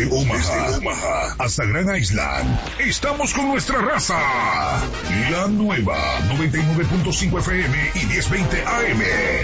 Omaha hasta Grand Island, estamos con nuestra raza. La nueva 99.5 FM y 1020 AM.